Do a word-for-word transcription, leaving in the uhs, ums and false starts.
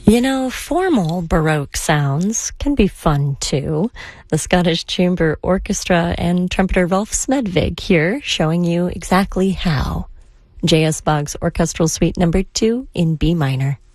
You know, formal Baroque sounds can be fun too. The Scottish Chamber Orchestra and trumpeter Rolf Smedvig here showing you exactly how. J S. Boggs Orchestral Suite number two in B minor.